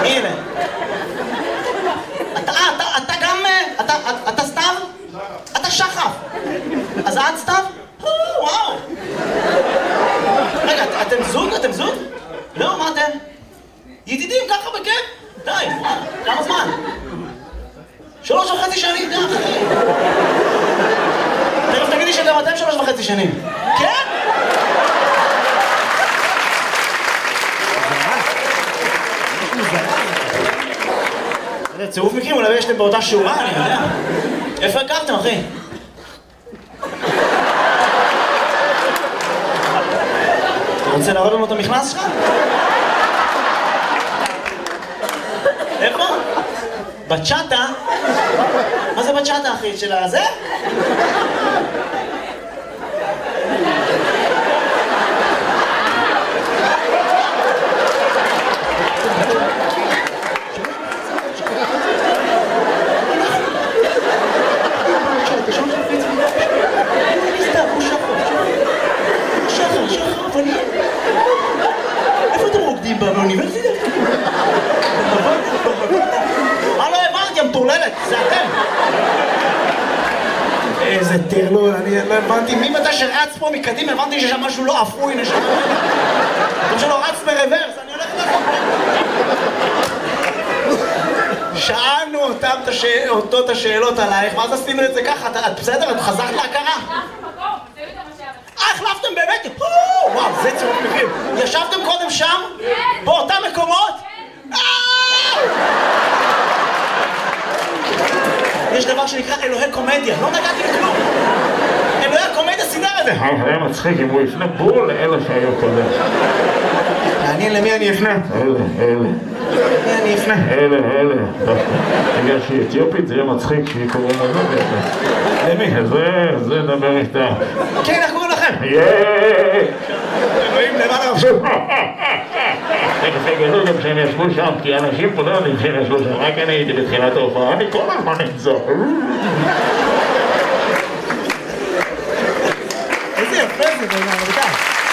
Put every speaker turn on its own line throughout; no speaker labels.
הנה. אתה גם... אתה סתיו? אתה שחף. אז את סתיו? וואו. רגע, אתם זוג? אתם זוג? לא, מה אתם? ידידים ככה בכיף? די, כמה זמן? 3.5 שנים, די. תכף תגידי שגם אתם 3.5 שנים. כן? זה צירוף מקרים, אולי יש אתם באותה שורה, אני יודע. איפה הכרתם, אחי? אתה רוצה להראות לנו את המכנס שלך? איפה? בצ'אטה? מה זה בצ'אטה, אחי? של הזה? איפה אתם רוקדים באוניברסיטה? לא הבנתי, המטורללת, זה אתם. איזה טרלול, אני לא הבנתי. מי מתי שרץ פה מקדימה, הבנתי שיש שם משהו לא אפוי, נשמע. כמו שלא רץ ברוורס, אני הולך לפה. שאלנו אותו את השאלות עלייך, ואז עשינו את זה ככה. את בסדר? את חזרת להכרה? החלפתם באמת? וואו, זה צירוף מקרים. ישבתם קודם שם? באותם מקומות? יש דבר שנקרא אלוהי קומדיה, לא נגעתי בכלום. אלוהי הקומדיה סידר את זה.
היה מצחיק אם הוא יפנה בול לאלה שהיו קודם.
מעניין למי אני אפנה?
אלה.
למי אני אפנה?
אלה. בגלל שהיא אתיופית זה יהיה מצחיק שהיא קוראים לזה.
למי?
זה נדבר איתה.
כן, איך קוראים לכם? אלוהים למעלה.
תכף יגלו גם שהם ישבו שם, כי אנשים פה לא יודעים שהם ישבו שם, רק אני הייתי בתחילת ההופעה, אני כל הזמן נמצא.
איזה יפה זה בעניין, רבותיי.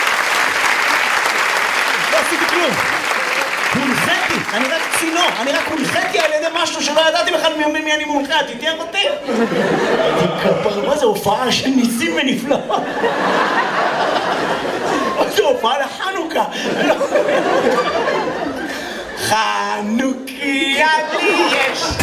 לא עשיתי כלום. הונחיתי, אני רק צינור, אני רק הונחיתי על ידי משהו שלא ידעתי בכלל מי אני מונחה, תתייח אותי. מה זה הופעה של ניסים ונפלאות? זו הופעה לחנוכה. חנוכיה לי יש